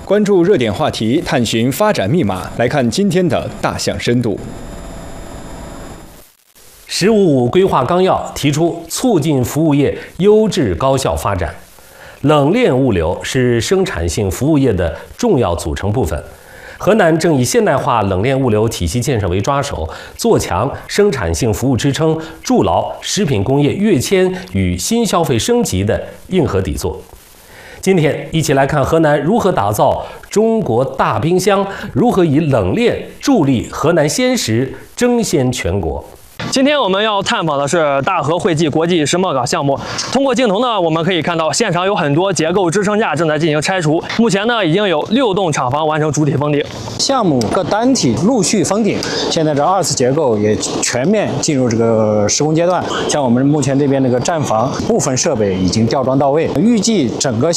关注热点话题，探寻发展密码。来看今天的大象深度。 “15+5”规划纲要提出，促进服务业优质高效发展。冷链物流是生产性服务业的重要组成部分。河南正以现代化冷链物流体系建设为抓手，做强生产性服务支撑，筑牢食品工业跃迁与新消费升级的硬核底座。今天一起来看河南如何打造中国大冰箱，如何以冷链助力河南鲜食争先全国。 今天我们要探访的是大和汇济国际石墨岗项目。通过镜头呢，我们可以看到现场有很多结构支撑架正在进行拆除。目前呢，已经有6栋厂房完成主体封顶， 项目各单体陆续封顶。现在这2次结构也全面进入这个施工阶段。像我们目前这边这个站房部分设备已经吊装到位，预计整个